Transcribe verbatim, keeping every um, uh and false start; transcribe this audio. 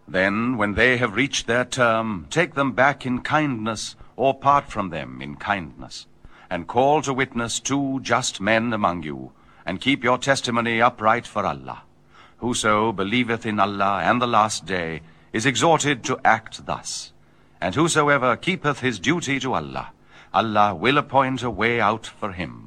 Then, when they have reached their term, take them back in kindness, or part from them in kindness, and call to witness two just men among you, and keep your testimony upright for Allah. Whoso believeth in Allah and the last day is exhorted to act thus. And whosoever keepeth his duty to Allah, Allah will appoint a way out for him.